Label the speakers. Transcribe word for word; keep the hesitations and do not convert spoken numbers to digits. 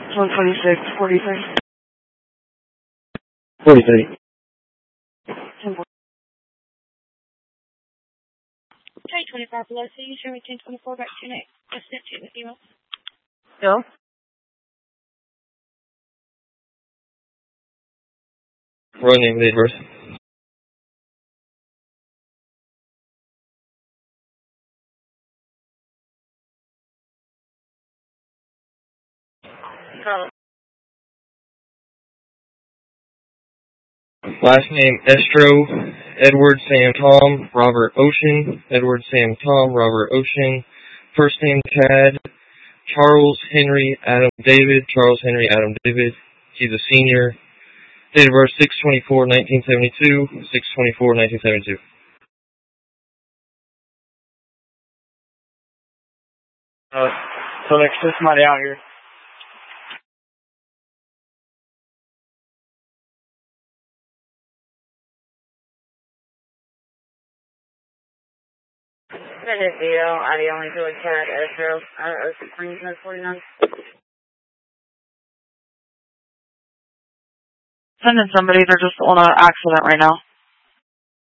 Speaker 1: one twenty-six, forty-three.
Speaker 2: forty-three.
Speaker 3: J twenty-five below, so you show me ten twenty-four back to your next. Just sent you an email.
Speaker 1: Yeah.
Speaker 2: Road name, date of birth.
Speaker 1: Got it.
Speaker 2: Last name, Estro, Edward Sam Tom, Robert Ocean, Edward Sam Tom, Robert Ocean. First name, Tad, Charles Henry Adam David, Charles Henry Adam David. He's a senior. Date of birth, six twenty-four nineteen seventy-two, six twenty-four nineteen seventy-two.
Speaker 4: Uh, so next to somebody out here.
Speaker 1: That is the I the only George Cat Astro, uh, Ocean Springs, no forty-nine. Sending somebody, they're just on an accident right now.